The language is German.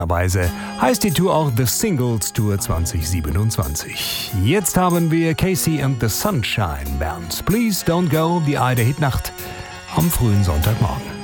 Weise heißt die Tour auch The Singles Tour 2027. Jetzt haben wir Casey and the Sunshine Band. Please Don't Go, die Ei der Hitnacht am frühen Sonntagmorgen.